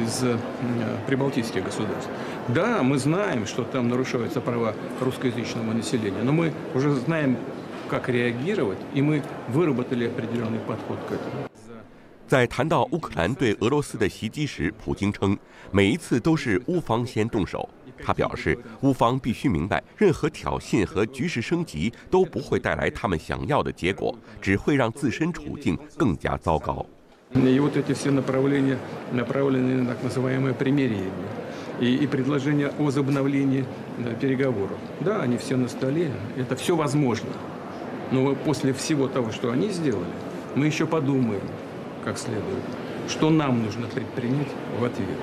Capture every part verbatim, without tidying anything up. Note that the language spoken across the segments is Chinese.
из прибалтийских государств. Да, мы знаем, что там нарушаются права русскоязычного населения, но мы уже знаем, как реагировать, и мы выработали определенный подход к этому. 在谈到乌克兰对俄罗斯的袭击时，普京称每一次都是乌方先动手。他表示，乌方必须明白，任何挑衅和局势升级都不会带来他们想要的结果，只会让自身处境更加糟糕。 И вот эти все направления направлены на так называемое примирение и, и предложение о возобновлении переговоров. Да, они все на столе, это все возможно. Но после всего того, что они сделали, мы еще подумаем, как следует, что нам нужно предпринять в ответ.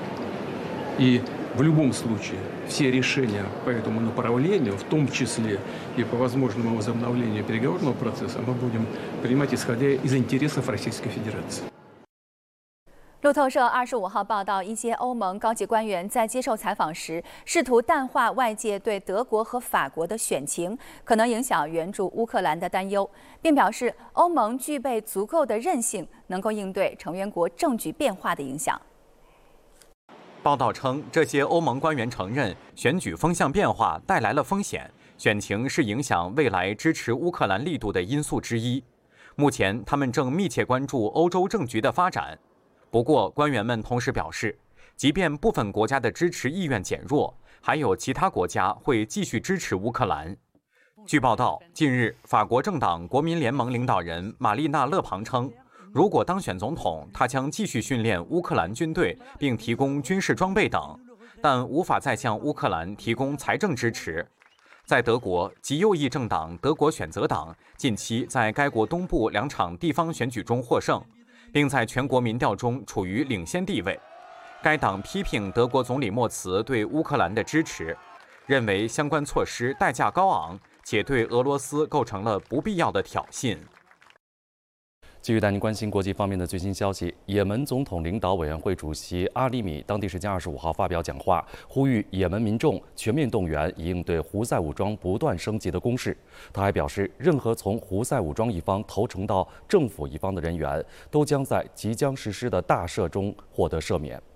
И в любом случае все решения по этому направлению, в том числе и по возможному возобновлению переговорного процесса, мы будем принимать, исходя из интересов Российской Федерации. 路透社二十五号报道，一些欧盟高级官员在接受采访时，试图淡化外界对德国和法国的选情可能影响援助乌克兰的担忧，并表示欧盟具备足够的韧性，能够应对成员国政局变化的影响。 报道称，这些欧盟官员承认选举风向变化带来了风险，选情是影响未来支持乌克兰力度的因素之一。目前，他们正密切关注欧洲政局的发展。不过，官员们同时表示，即便部分国家的支持意愿减弱，还有其他国家会继续支持乌克兰。据报道，近日，法国政党国民联盟领导人玛丽娜·勒庞称，如果当选总统，他将继续训练乌克兰军队，并提供军事装备等，但无法再向乌克兰提供财政支持。在德国，极右翼政党德国选择党近期在该国东部两场地方选举中获胜，并在全国民调中处于领先地位。该党批评德国总理默茨对乌克兰的支持，认为相关措施代价高昂，且对俄罗斯构成了不必要的挑衅。 继续带您关心国际方面的最新消息。也门总统领导委员会主席阿里米当地时间二十五号发表讲话，呼吁也门民众全面动员，以应对胡塞武装不断升级的攻势。他还表示，任何从胡塞武装一方投诚到政府一方的人员，都将在即将实施的大赦中获得赦免。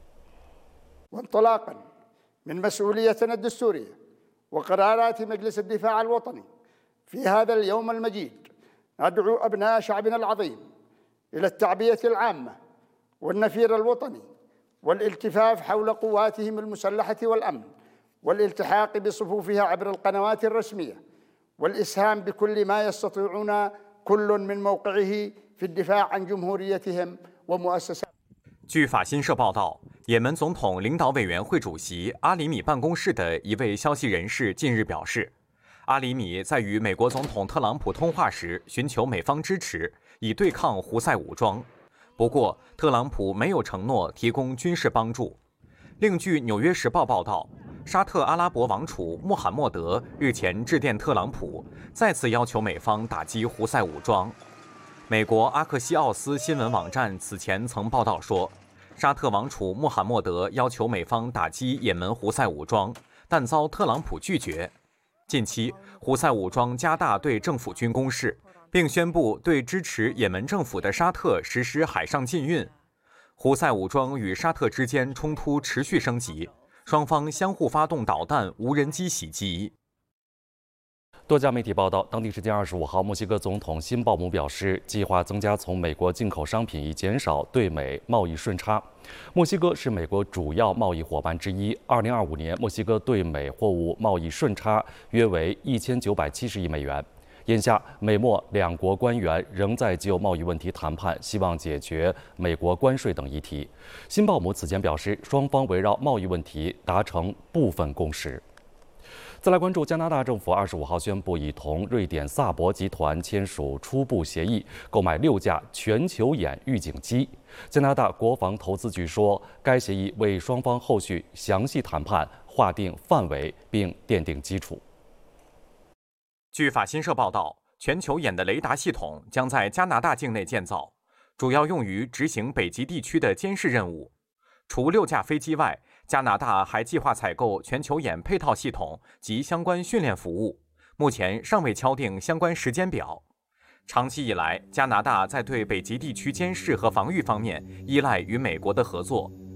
وانطلاقا من مسؤوليتنا الدستورية وقرارات مجلس الدفاع الوطني في هذا اليوم المجيد ندعو أبناء شعبنا العظيم إلى التعبية العامة والنفير الوطني والالتفاف حول قواتهم المسلحة والأمن والالتحاق بصفوفها عبر القنوات الرسمية والإسهام بكل ما يستطيعون كل من موقعه في الدفاع عن جمهوريتهم ومؤسسات。 据法新社报道，也门总统领导委员会主席阿里米办公室的一位消息人士近日表示，阿里米在与美国总统特朗普通话时寻求美方支持，以对抗胡塞武装。不过，特朗普没有承诺提供军事帮助。另据《纽约时报》报道，沙特阿拉伯王储穆罕默德日前致电特朗普，再次要求美方打击胡塞武装。美国阿克西奥斯新闻网站此前曾报道说，沙特王储穆罕默德要求美方打击也门胡塞武装，但遭特朗普拒绝。近期，胡塞武装加大对政府军攻势，并宣布对支持也门政府的沙特实施海上禁运。胡塞武装与沙特之间冲突持续升级，双方相互发动导弹、无人机袭击。 多家媒体报道，当地时间二十五号，墨西哥总统辛鲍姆表示，计划增加从美国进口商品，以减少对美贸易顺差。墨西哥是美国主要贸易伙伴之一。二零二五年，墨西哥对美货物贸易顺差约为一千九百七十亿美元。眼下，美墨两国官员仍在就贸易问题谈判，希望解决美国关税等议题。辛鲍姆此前表示，双方围绕贸易问题达成部分共识。再来关注加拿大政府二十五号宣布，已同瑞典萨博集团签署初步协议，购买六架全球眼预警机。加拿大国防投资局说，该协议为双方后续详细谈判划定范围并奠定基础。 据法新社报道，全球眼的雷达系统将在加拿大境内建造，主要用于执行北极地区的监视任务。除六架飞机外，加拿大还计划采购全球眼配套系统及相关训练服务，目前尚未敲定相关时间表。长期以来，加拿大在对北极地区监视和防御方面依赖与美国的合作。